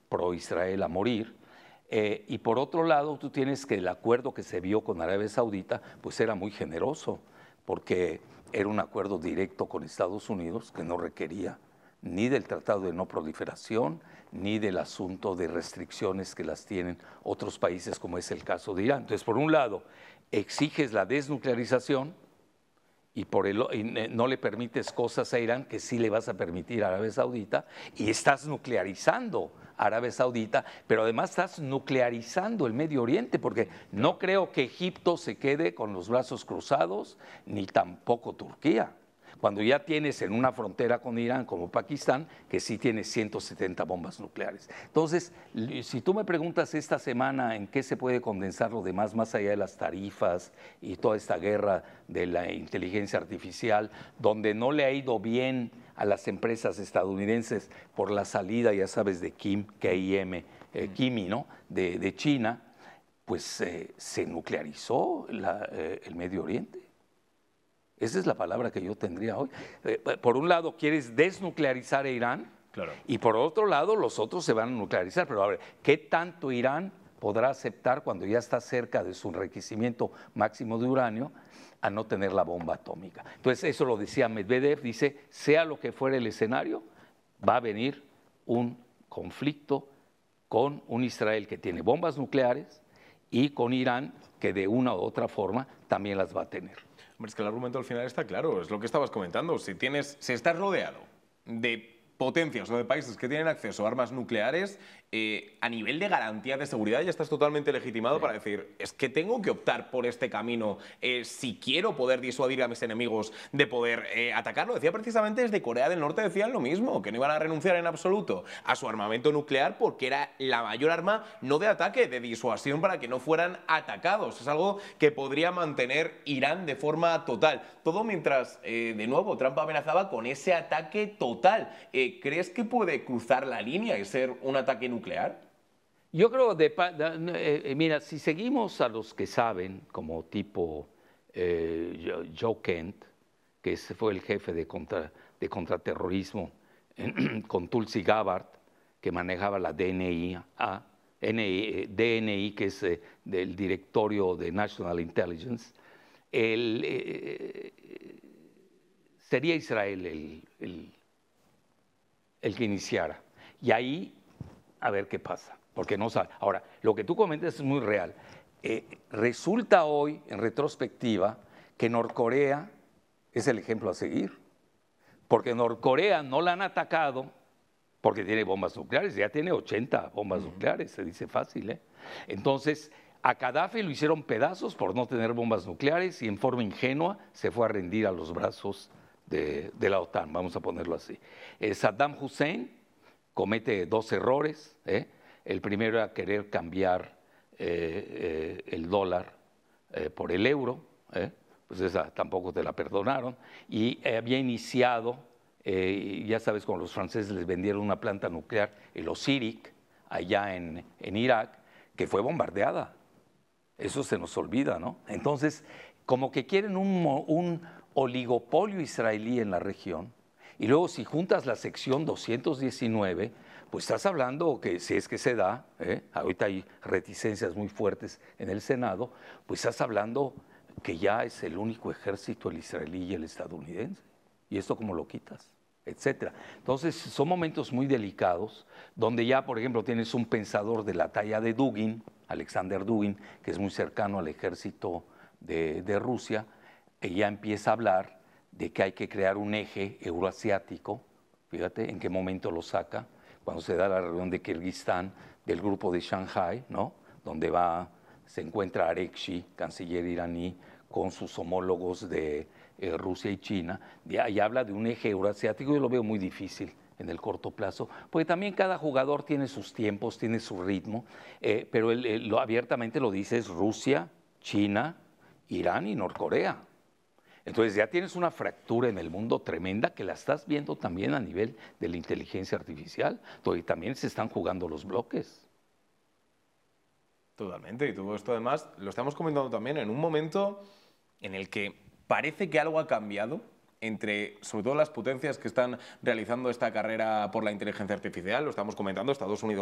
pro-Israel a morir. Y por otro lado, tú tienes que el acuerdo que se vio con Arabia Saudita, pues era muy generoso, porque era un acuerdo directo con Estados Unidos que no requería ni del Tratado de No Proliferación, ni del asunto de restricciones que las tienen otros países, como es el caso de Irán. Entonces, por un lado, exiges la desnuclearización y no le permites cosas a Irán que sí le vas a permitir a Arabia Saudita, y estás nuclearizando a Arabia Saudita, pero además estás nuclearizando el Medio Oriente, porque no creo que Egipto se quede con los brazos cruzados, ni tampoco Turquía, cuando ya tienes en una frontera con Irán como Pakistán, que sí tiene 170 bombas nucleares. Entonces, si tú me preguntas esta semana en qué se puede condensar lo demás, más allá de las tarifas y toda esta guerra de la inteligencia artificial, donde no le ha ido bien a las empresas estadounidenses por la salida, ya sabes, de Kimi, ¿no? de China, pues se nuclearizó el Medio Oriente. Esa es la palabra que yo tendría hoy. Por un lado, quieres desnuclearizar a Irán, claro, y por otro lado, los otros se van a nuclearizar. Pero a ver, ¿qué tanto Irán podrá aceptar cuando ya está cerca de su enriquecimiento máximo de uranio a no tener la bomba atómica? Entonces, eso lo decía Medvedev, dice, sea lo que fuera el escenario, va a venir un conflicto con un Israel que tiene bombas nucleares y con Irán que de una u otra forma también las va a tener. Hombre, es que el argumento al final está claro, es lo que estabas comentando. Si estás rodeado de potencias o de países que tienen acceso a armas nucleares, a nivel de garantía de seguridad ya estás totalmente legitimado para decir, es que tengo que optar por este camino si quiero poder disuadir a mis enemigos de poder atacarlo. Decía precisamente desde Corea del Norte, decían lo mismo, que no iban a renunciar en absoluto a su armamento nuclear porque era la mayor arma no de ataque, de disuasión para que no fueran atacados. Es algo que podría mantener Irán de forma total. Todo mientras, de nuevo, Trump amenazaba con ese ataque total. ¿Crees que puede cruzar la línea y ser un ataque nuclear? Yo creo, mira, si seguimos a los que saben, como tipo Joe Kent, que fue el jefe de contraterrorismo con Tulsi Gabbard, que manejaba la DNI, que es del Directorio de National Intelligence, sería Israel el que iniciara. Y ahí, a ver qué pasa, porque no sabe. Ahora, lo que tú comentas es muy real. Resulta hoy, en retrospectiva, que Norcorea es el ejemplo a seguir, porque Norcorea no la han atacado porque tiene bombas nucleares, ya tiene 80 bombas nucleares, se dice fácil, ¿eh? Entonces, a Gaddafi lo hicieron pedazos por no tener bombas nucleares y en forma ingenua se fue a rendir a los brazos de la OTAN, vamos a ponerlo así. Saddam Hussein comete dos errores. El primero era querer cambiar el dólar por el euro, pues esa tampoco te la perdonaron, y había iniciado, ya sabes, cuando los franceses les vendieron una planta nuclear, el Osirik, allá en Irak, que fue bombardeada. Eso se nos olvida, ¿no? Entonces, como que quieren un oligopolio israelí en la región, y luego si juntas la sección 219, pues estás hablando que si es que se da, ahorita hay reticencias muy fuertes en el Senado, pues estás hablando que ya es el único ejército, el israelí y el estadounidense. ¿Y esto cómo lo quitas? Etcétera. Entonces son momentos muy delicados, donde ya, por ejemplo, tienes un pensador de la talla de Dugin, Alexander Dugin, que es muy cercano al ejército de Rusia, y ya empieza a hablar de que hay que crear un eje euroasiático. Fíjate en qué momento lo saca, cuando se da la reunión de Kirguistán del grupo de Shanghai, ¿no? Donde se encuentra Arekshi, canciller iraní, con sus homólogos de Rusia y China, y habla de un eje euroasiático. Yo lo veo muy difícil en el corto plazo, porque también cada jugador tiene sus tiempos, tiene su ritmo, pero abiertamente lo dice, es Rusia, China, Irán y Norcorea. Entonces ya tienes una fractura en el mundo tremenda que la estás viendo también a nivel de la inteligencia artificial, donde también se están jugando los bloques. Totalmente, y todo esto además lo estamos comentando también en un momento en el que parece que algo ha cambiado entre, sobre todo, las potencias que están realizando esta carrera por la inteligencia artificial. Lo estamos comentando, Estados Unidos